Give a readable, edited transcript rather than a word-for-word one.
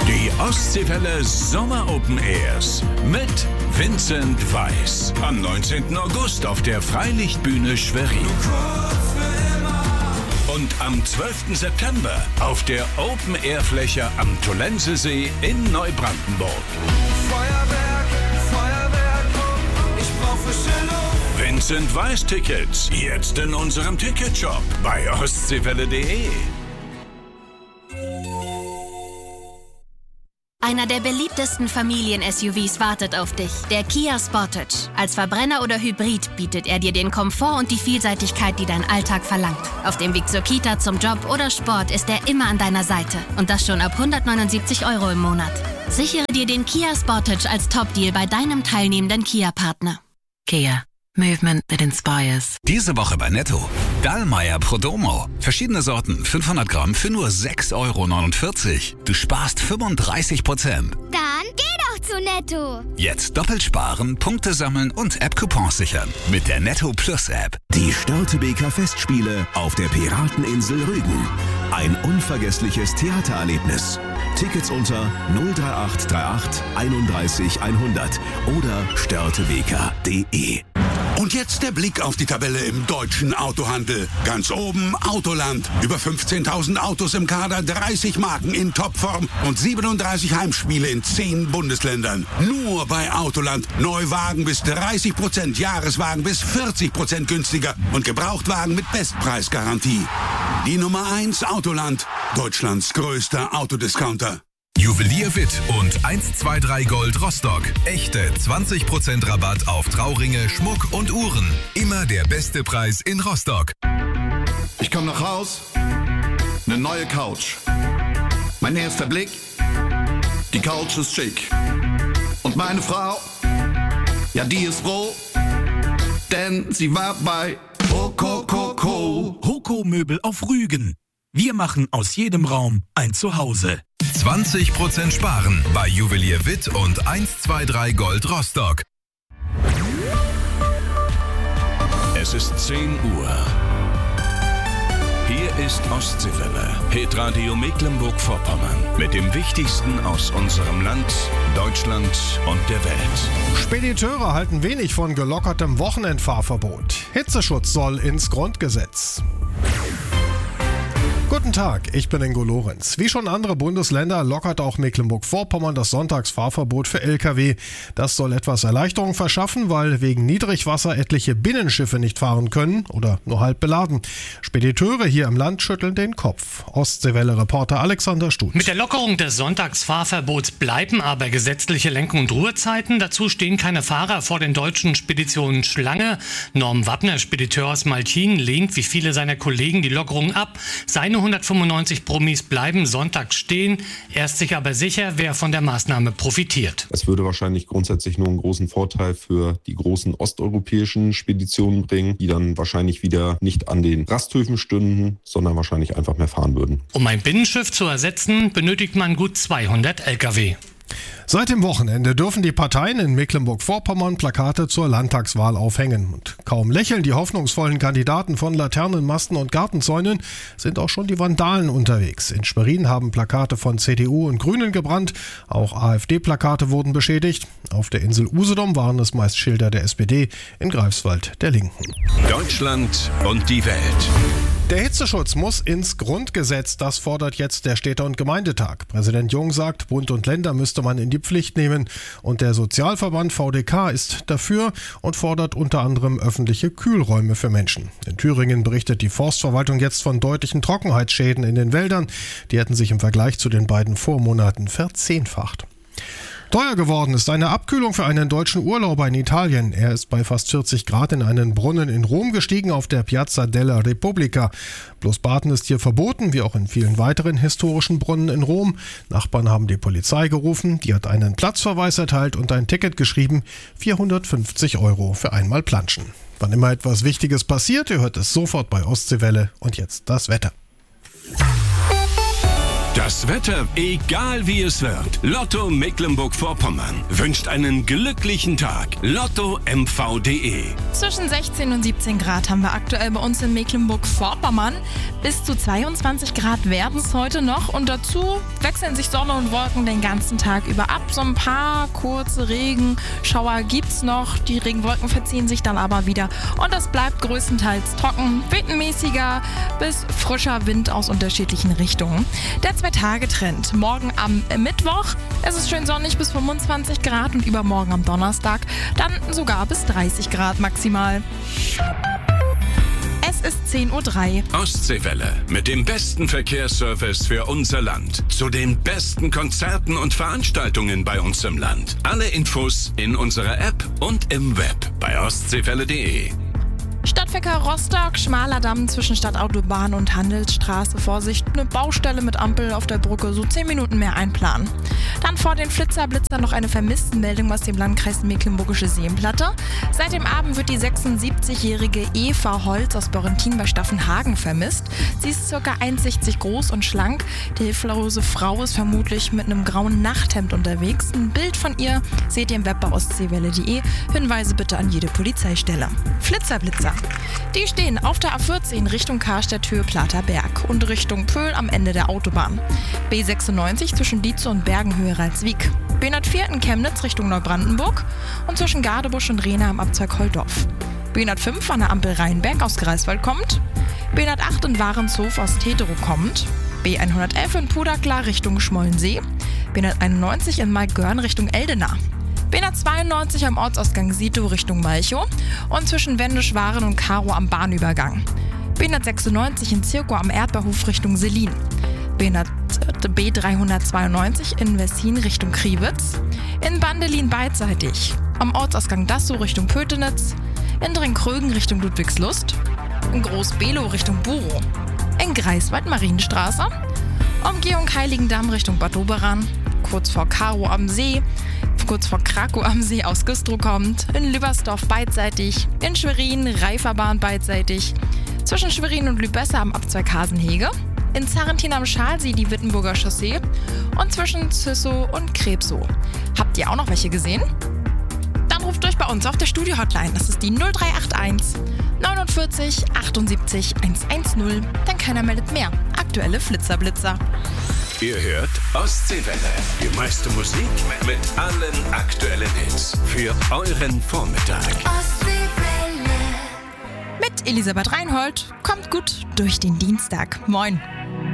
Die Ostseewelle Sommer Open Airs mit Vincent Weiss. Am 19. August auf der Freilichtbühne Schwerin. Und am 12. September auf der Open-Air-Fläche am Tollensesee in Neubrandenburg. Feuerwerk, ich brauch frische Luft. Vincent Weiss Tickets jetzt in unserem Ticketshop bei ostseewelle.de. Einer der beliebtesten Familien-SUVs wartet auf dich, der Kia Sportage. Als Verbrenner oder Hybrid bietet er dir den Komfort und die Vielseitigkeit, die dein Alltag verlangt. Auf dem Weg zur Kita, zum Job oder Sport ist er immer an deiner Seite. Und das schon ab 179 € im Monat. Sichere dir den Kia Sportage als Top-Deal bei deinem teilnehmenden Kia-Partner. Kia. Movement that inspires. Diese Woche bei Netto. Dallmayr Prodomo. Verschiedene Sorten, 500 Gramm für nur 6,49 €. Du sparst 35%. Dann geh doch zu Netto. Jetzt doppelt sparen, Punkte sammeln und App-Coupons sichern. Mit der Netto Plus App. Die Störtebeker Festspiele auf der Pirateninsel Rügen. Ein unvergessliches Theatererlebnis. Tickets unter 03838 31 100 oder störtebeker.de. Und jetzt der Blick auf die Tabelle im deutschen Autohandel. Ganz oben Autoland. Über 15.000 Autos im Kader, 30 Marken in Topform und 37 Heimspiele in 10 Bundesländern. Nur bei Autoland. Neuwagen bis 30%, Jahreswagen bis 40% günstiger und Gebrauchtwagen mit Bestpreisgarantie. Die Nummer 1 Autoland. Deutschlands größter Autodiscounter. Juwelier Witt und 123 Gold Rostock. Echte 20% Rabatt auf Trauringe, Schmuck und Uhren. Immer der beste Preis in Rostock. Ich komme nach Haus, eine neue Couch. Mein erster Blick, die Couch ist schick. Und meine Frau, ja die ist froh, denn sie war bei Okokoko. Hoko Möbel auf Rügen. Wir machen aus jedem Raum ein Zuhause. 20% sparen bei Juwelier Witt und 123 Gold Rostock. Es ist 10 Uhr. Hier ist Ostseewelle, Hitradio Mecklenburg-Vorpommern. Mit dem Wichtigsten aus unserem Land, Deutschland und der Welt. Spediteure halten wenig von gelockertem Wochenendfahrverbot. Hitzeschutz soll ins Grundgesetz. Guten Tag, ich bin Ingo Lorenz. Wie schon andere Bundesländer lockert auch Mecklenburg-Vorpommern das Sonntagsfahrverbot für Lkw. Das soll etwas Erleichterung verschaffen, weil wegen Niedrigwasser etliche Binnenschiffe nicht fahren können oder nur halb beladen. Spediteure hier im Land schütteln den Kopf. Ostseewelle-Reporter Alexander Stutz. Mit der Lockerung des Sonntagsfahrverbots bleiben aber gesetzliche Lenk- und Ruhezeiten. Dazu stehen keine Fahrer vor den deutschen Speditionen Schlange. Norm Wappner, Spediteur aus Malchin, lehnt wie viele seiner Kollegen die Lockerung ab. Seine 195 Promis bleiben sonntags stehen. Er ist sich aber sicher, wer von der Maßnahme profitiert. Es würde wahrscheinlich grundsätzlich nur einen großen Vorteil für die großen osteuropäischen Speditionen bringen, die dann wahrscheinlich wieder nicht an den Rasthöfen stünden, sondern wahrscheinlich einfach mehr fahren würden. Um ein Binnenschiff zu ersetzen, benötigt man gut 200 Lkw. Seit dem Wochenende dürfen die Parteien in Mecklenburg-Vorpommern Plakate zur Landtagswahl aufhängen. Und kaum lächeln die hoffnungsvollen Kandidaten von Laternenmasten und Gartenzäunen, sind auch schon die Vandalen unterwegs. In Schwerin haben Plakate von CDU und Grünen gebrannt, auch AfD-Plakate wurden beschädigt. Auf der Insel Usedom waren es meist Schilder der SPD, in Greifswald der Linken. Deutschland und die Welt. Der Hitzeschutz muss ins Grundgesetz, das fordert jetzt der Städte- und Gemeindetag. Präsident Jung sagt, Bund und Länder müsste man in die Pflicht nehmen. Und der Sozialverband VDK ist dafür und fordert unter anderem öffentliche Kühlräume für Menschen. In Thüringen berichtet die Forstverwaltung jetzt von deutlichen Trockenheitsschäden in den Wäldern. Die hätten sich im Vergleich zu den beiden Vormonaten verzehnfacht. Teuer geworden ist eine Abkühlung für einen deutschen Urlauber in Italien. Er ist bei fast 40 Grad in einen Brunnen in Rom gestiegen auf der Piazza della Repubblica. Bloß Baden ist hier verboten, wie auch in vielen weiteren historischen Brunnen in Rom. Nachbarn haben die Polizei gerufen, die hat einen Platzverweis erteilt und ein Ticket geschrieben, 450 € für einmal Planschen. Wann immer etwas Wichtiges passiert, ihr hört es sofort bei Ostseewelle. Und jetzt das Wetter. Das Wetter, egal wie es wird. Lotto Mecklenburg-Vorpommern wünscht einen glücklichen Tag. LottoMV.de. Zwischen 16 und 17 Grad haben wir aktuell bei uns in Mecklenburg-Vorpommern. Bis zu 22 Grad werden es heute noch. Und dazu wechseln sich Sonne und Wolken den ganzen Tag über ab. So ein paar kurze Regenschauer gibt's noch. Die Regenwolken verziehen sich dann aber wieder. Und es bleibt größtenteils trocken. Weht ein mäßiger bis frischer Wind aus unterschiedlichen Richtungen. Der 2-Tage-Trend. Morgen am Mittwoch ist es schön sonnig bis 25 Grad und übermorgen am Donnerstag dann sogar bis 30 Grad maximal. Es ist 10:03 Uhr. Ostseewelle mit dem besten Verkehrsservice für unser Land. Zu den besten Konzerten und Veranstaltungen bei uns im Land. Alle Infos in unserer App und im Web bei ostseewelle.de. Stadtverkehr Rostock, schmaler Damm zwischen Stadtautobahn und Handelsstraße. Vorsicht, eine Baustelle mit Ampel auf der Brücke, so 10 Minuten mehr einplanen. Dann vor den Flitzer-Blitzer noch eine Vermisstenmeldung aus dem Landkreis Mecklenburgische Seenplatte. Seit dem Abend wird die 76-jährige Eva Holz aus Borrentin bei Staffenhagen vermisst. Sie ist ca. 1,60 groß und schlank. Die hilflose Frau ist vermutlich mit einem grauen Nachthemd unterwegs. Ein Bild von ihr seht ihr im Web bei ostseewelle.de. Hinweise bitte an jede Polizeistelle. Flitzer-Blitzer. Die stehen auf der A14 Richtung Karstädt-Höhe Platerberg und Richtung Pöhl am Ende der Autobahn. B96 zwischen Dietze und Bergenhöhe Ralswiek. B104 in Chemnitz Richtung Neubrandenburg und zwischen Gadebusch und Rehna am Abzweig Holdorf. B105 an der Ampel Rheinberg aus Greifswald kommt. B108 in Warenshof aus Tetero kommt. B111 in Pudakla Richtung Schmollensee. B191 in Maigörn Richtung Eldena. B192 am Ortsausgang Sito Richtung Malchow und zwischen Wendisch-Waren und Karo am Bahnübergang. B196 in Zirkow am Erdbeerhof Richtung Selin. B392 in Wessin Richtung Kriwitz. In Bandelin beidseitig. Am Ortsausgang Dassow Richtung Pötenitz. In Drenkrögen Richtung Ludwigslust. In Groß-Below Richtung Buro. In Greifswald Marienstraße. Umgehung Heiligendamm Richtung Bad Doberan. Kurz vor Karo am See. Kurz vor Krakow am See aus Güstrow kommt, in Lübersdorf beidseitig, in Schwerin Reiferbahn beidseitig, zwischen Schwerin und Lübesse am Abzweig Hasenhege, in Zarrentin am Schalsee die Wittenburger Chaussee und zwischen Züssow und Krebsow. Habt ihr auch noch welche gesehen? Dann ruft durch bei uns auf der Studio-Hotline. Das ist die 0381 49 78 110. Denn keiner meldet mehr. Aktuelle Flitzer-Blitzer. Ihr hört Ostseewelle. Die meiste Musik mit allen aktuellen Hits für euren Vormittag. Mit Elisabeth Reinhold. Kommt gut durch den Dienstag. Moin.